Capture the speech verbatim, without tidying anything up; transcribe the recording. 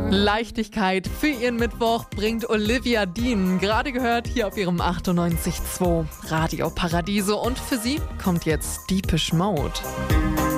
Leichtigkeit für ihren Mittwoch bringt Olivia Dean. Gerade gehört hier auf ihrem achtundneunzig Komma zwei Radio Paradiso. Und für sie kommt jetzt Deepish Mode.